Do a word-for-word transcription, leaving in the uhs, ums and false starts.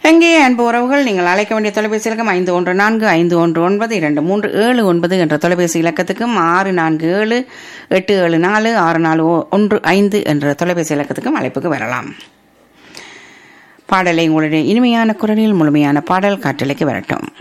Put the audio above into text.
எங்கே அன்பு உறவுகள், நீங்கள் அழைக்க வேண்டிய தொலைபேசி இலக்கம் ஐந்து ஒன்று நான்கு ஐந்து ஒன்று ஒன்பது இரண்டு மூன்று ஏழு ஒன்பது என்ற தொலைபேசி இலக்கத்துக்கும் ஆறு நான்கு ஏழு எட்டு ஏழு நாலு ஆறு நாலு ஒன்று ஐந்து என்ற தொலைபேசி இலக்கத்துக்கும் அழைப்புக்கு வரலாம். பாடலை உங்களுடைய இனிமையான குரலில் முழுமையான பாடல் காற்றலைக்கு வரட்டும்.